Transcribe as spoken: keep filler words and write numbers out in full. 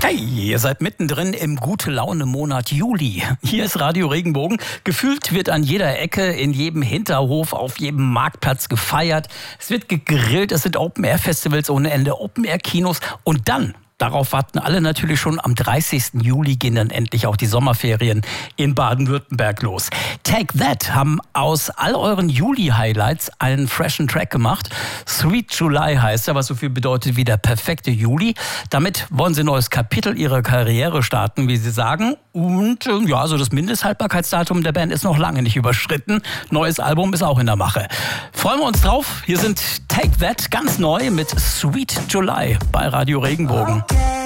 Hey, ihr seid mittendrin im Gute-Laune-Monat Juli. Hier ist Radio Regenbogen. Gefühlt wird an jeder Ecke, in jedem Hinterhof, auf jedem Marktplatz gefeiert. Es wird gegrillt, es sind Open-Air-Festivals ohne Ende, Open-Air-Kinos. Und dann, darauf warten alle natürlich schon, am dreißigsten Juli gehen dann endlich auch die Sommerferien in Baden-Württemberg los. Take That haben aus all euren Juli-Highlights einen freshen Track gemacht. Sweet July heißt er, was so viel bedeutet wie der perfekte Juli. Damit wollen sie ein neues Kapitel ihrer Karriere starten, wie sie sagen. Und ja, also das Mindesthaltbarkeitsdatum der Band ist noch lange nicht überschritten. Neues Album ist auch in der Mache. Freuen wir uns drauf. Hier sind Take That ganz neu mit Sweet July bei Radio Regenbogen.